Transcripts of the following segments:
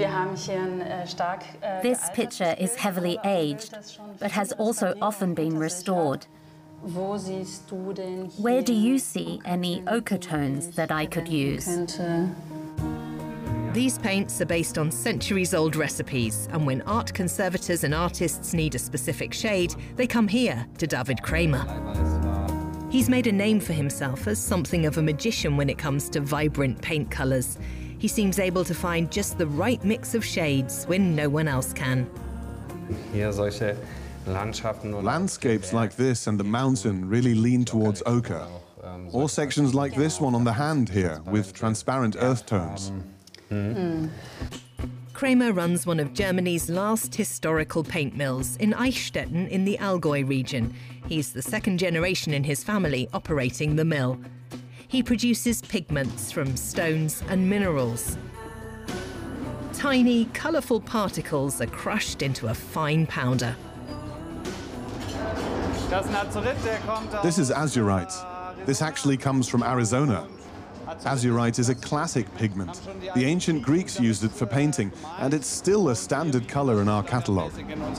This picture is heavily aged, but has also often been restored. Where do you see any ochre tones that I could use? These paints are based on centuries-old recipes, and when art conservators and artists need a specific shade, they come here to David Kramer. He's made a name for himself as something of a magician when it comes to vibrant paint colours. He seems able to find just the right mix of shades when no one else can. Landscapes like this and the mountain really lean towards ochre. Or sections like this one on the hand here, with transparent earth tones. Kramer runs one of Germany's last historical paint mills in Eichstätten in the Allgäu region. He's the second generation in his family operating the mill. He produces pigments from stones and minerals. Tiny, colourful particles are crushed into a fine powder. This is azurite. This actually comes from Arizona. Azurite is a classic pigment. The ancient Greeks used it for painting, and it's still a standard color in our catalog.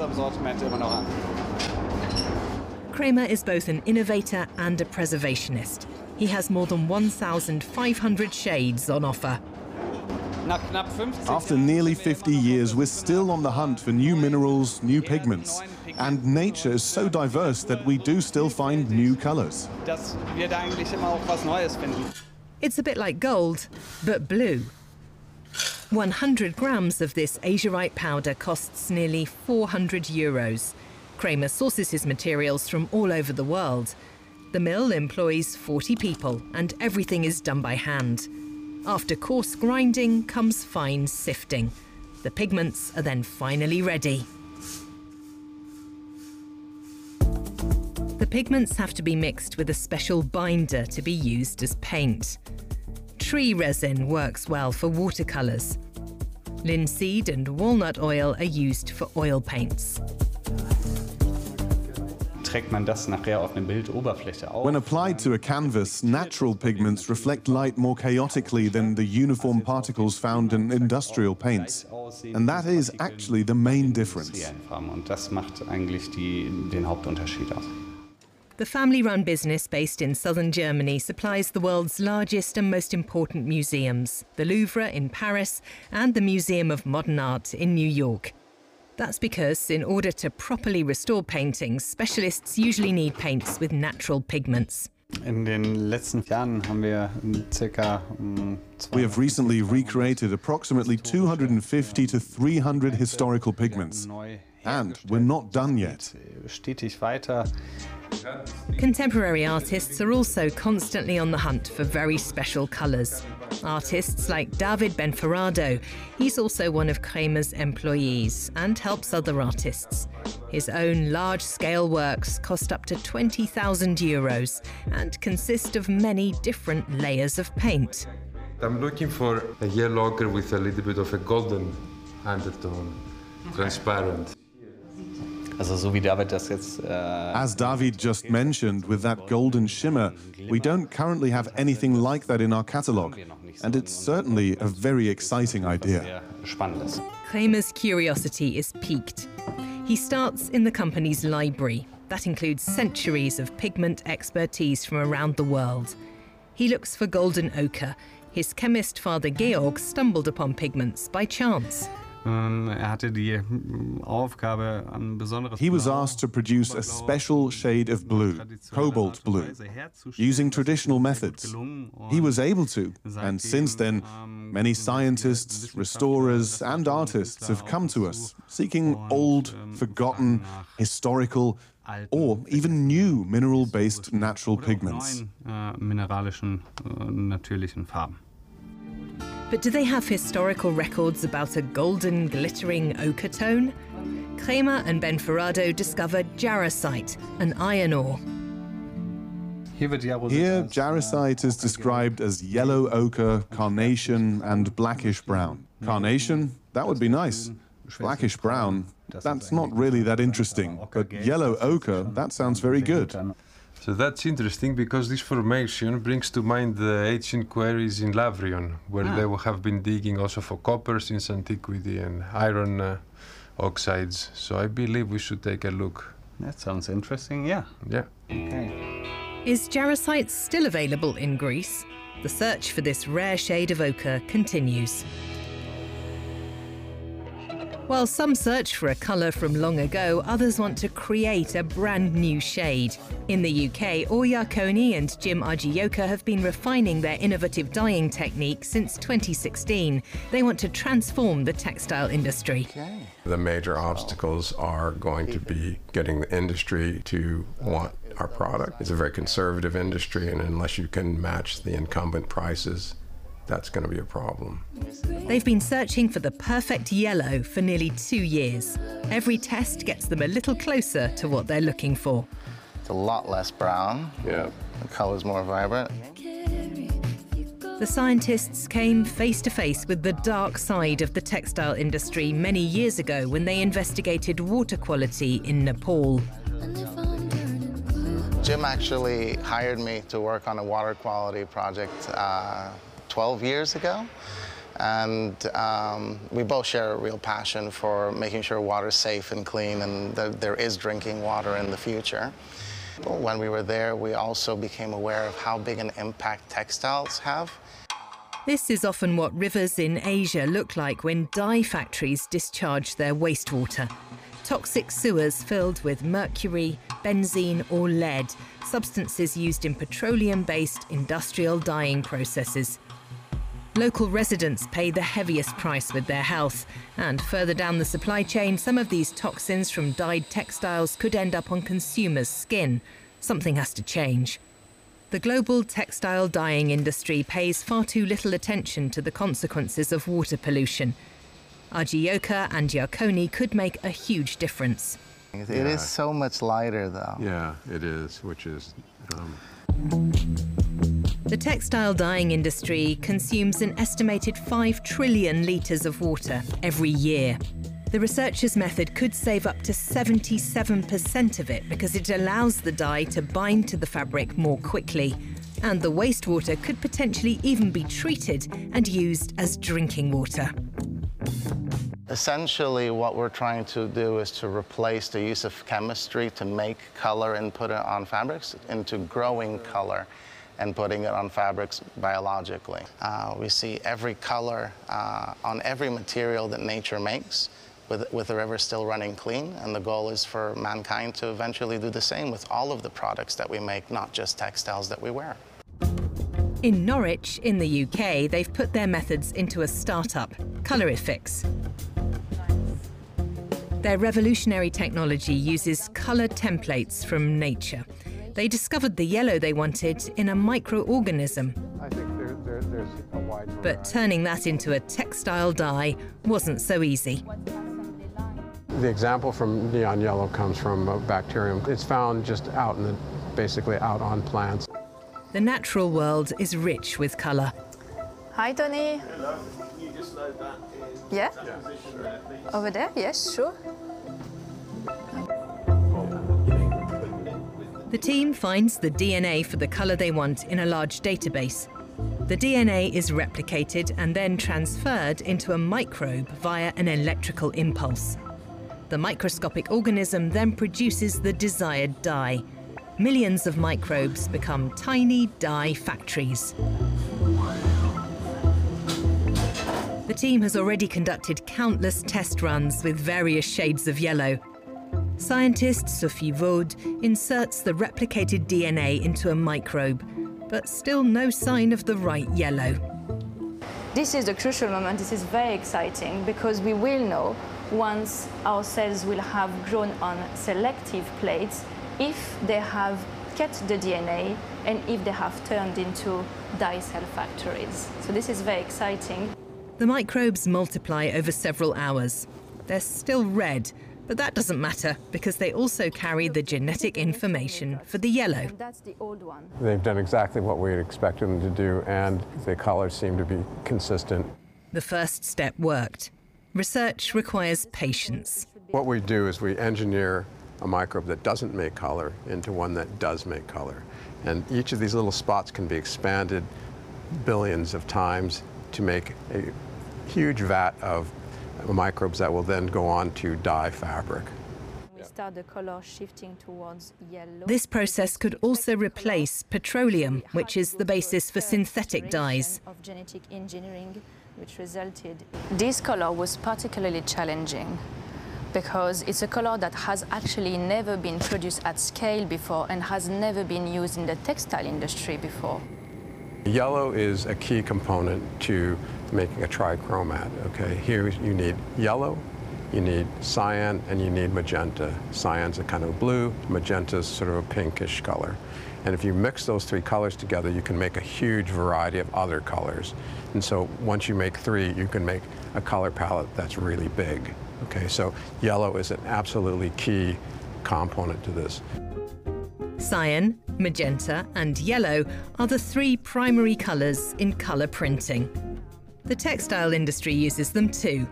Kramer is both an innovator and a preservationist. He has more than 1,500 shades on offer. After nearly 50 years, we're still on the hunt for new minerals, new pigments. And nature is so diverse that we do still find new colors. It's a bit like gold, but blue. 100 grams of this azurite powder costs nearly €400. Kramer sources his materials from all over the world. The mill employs 40 people, and everything is done by hand. After coarse grinding comes fine sifting. The pigments are then finally ready. The pigments have to be mixed with a special binder to be used as paint. Tree resin works well for watercolours. Linseed and walnut oil are used for oil paints. When applied to a canvas, natural pigments reflect light more chaotically than the uniform particles found in industrial paints. And that is actually the main difference. The family-run business based in southern Germany supplies the world's largest and most important museums, the Louvre in Paris and the Museum of Modern Art in New York. That's because in order to properly restore paintings, specialists usually need paints with natural pigments. We have recently recreated approximately 250 to 300 historical pigments. And we're not done yet. Contemporary artists are also constantly on the hunt for very special colours. Artists like David Benforrado. He's also one of Kramer's employees and helps other artists. His own large-scale works cost up to €20,000 and consist of many different layers of paint. I'm looking for a yellow ochre with a little bit of a golden undertone, transparent. As David just mentioned, with that golden shimmer, we don't currently have anything like that in our catalogue, and it's certainly a very exciting idea. Kramer's curiosity is piqued. He starts in the company's library. That includes centuries of pigment expertise from around the world. He looks for golden ochre. His chemist father Georg stumbled upon pigments by chance. He was asked to produce a special shade of blue, cobalt blue, using traditional methods. He was able to, and since then, many scientists, restorers, and artists have come to us, seeking old, forgotten, historical, or even new mineral-based natural pigments. But do they have historical records about a golden, glittering ochre tone? Kramer and Benforrado discovered jarosite, an iron ore. Here, jarosite is described as yellow ochre, carnation, and blackish brown. Carnation? That would be nice. Blackish brown? That's not really that interesting. But yellow ochre? That sounds very good. So that's interesting because this formation brings to mind the ancient quarries in Lavrion, where they have been digging also for copper since antiquity and iron oxides. So I believe we should take a look. That sounds interesting, yeah. Yeah. Okay. Is jarosite still available in Greece? The search for this rare shade of ochre continues. While some search for a colour from long ago, others want to create a brand new shade. In the UK, Oya Koni and Jim Argioka have been refining their innovative dyeing technique since 2016. They want to transform the textile industry. Okay. The major obstacles are going to be getting the industry to want our product. It's a very conservative industry, and unless you can match the incumbent prices, that's going to be a problem. They've been searching for the perfect yellow for nearly 2 years. Every test gets them a little closer to what they're looking for. It's a lot less brown. Yeah. The color's more vibrant. The scientists came face to face with the dark side of the textile industry many years ago when they investigated water quality in Nepal. Jim actually hired me to work on a water quality project 12 years ago. And we both share a real passion for making sure water's safe and clean and that there is drinking water in the future. When we were there, we also became aware of how big an impact textiles have. This is often what rivers in Asia look like when dye factories discharge their wastewater. Toxic sewers filled with mercury, benzene or lead, substances used in petroleum-based industrial dyeing processes. Local residents pay the heaviest price with their health, and further down the supply chain, some of these toxins from dyed textiles could end up on consumers' skin. Something has to change. The global textile dyeing industry pays far too little attention to the consequences of water pollution. Argioka and Giacconi could make a huge difference. It is so much lighter, though. Yeah, it is, which is... The textile dyeing industry consumes an estimated 5 trillion litres of water every year. The researchers' method could save up to 77% of it because it allows the dye to bind to the fabric more quickly. And the wastewater could potentially even be treated and used as drinking water. Essentially, what we're trying to do is to replace the use of chemistry to make color and put it on fabrics into growing color and putting it on fabrics biologically. We see every color on every material that nature makes with the river still running clean, and the goal is for mankind to eventually do the same with all of the products that we make, not just textiles that we wear. In Norwich, in the UK, they've put their methods into a startup, Colorifix. Their revolutionary technology uses colour templates from nature. They discovered the yellow they wanted in a microorganism. I think there's a wide variety. But turning that into a textile dye wasn't so easy. The example from neon yellow comes from a bacterium. It's found just out in basically out on plants. The natural world is rich with colour. Hi, Tony. Hello. Can you just load that in? Yeah? Position there, please. Over there? Yes, sure. The team finds the DNA for the colour they want in a large database. The DNA is replicated and then transferred into a microbe via an electrical impulse. The microscopic organism then produces the desired dye. Millions of microbes become tiny dye factories. The team has already conducted countless test runs with various shades of yellow. Scientist Sophie Vaud inserts the replicated DNA into a microbe, but still no sign of the right yellow. This is the crucial moment. This is very exciting because we will know once our cells will have grown on selective plates if they have kept the DNA and if they have turned into dye cell factories. So this is very exciting. The microbes multiply over several hours. They're still red, but that doesn't matter because they also carry the genetic information for the yellow. And that's the old one. They've done exactly what we had expected them to do, and the colors seem to be consistent. The first step worked. Research requires patience. What we do is we engineer a microbe that doesn't make color into one that does make color. And each of these little spots can be expanded billions of times to make a huge vat of microbes that will then go on to dye fabric. We start the color shifting towards yellow. This process could also replace petroleum, which is the basis for synthetic dyes. Of genetic engineering, which resulted. This color was particularly challenging because it's a color that has actually never been produced at scale before and has never been used in the textile industry before. Yellow is a key component to making a trichromat. Okay, here you need yellow, you need cyan, and you need magenta. Cyan's a kind of blue, magenta's sort of a pinkish color. And if you mix those three colors together, you can make a huge variety of other colors. And so once you make three, you can make a color palette that's really big. Okay, so yellow is an absolutely key component to this. Cyan, magenta, and yellow are the three primary colors in color printing. The textile industry uses them too.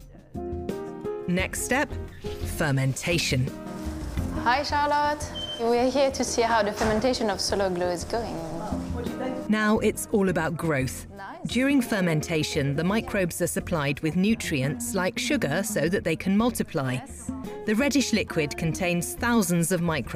Next step, fermentation. Hi Charlotte, we're here to see how the fermentation of Solar Glo is going. Now it's all about growth. During fermentation, the microbes are supplied with nutrients like sugar so that they can multiply. The reddish liquid contains thousands of microbes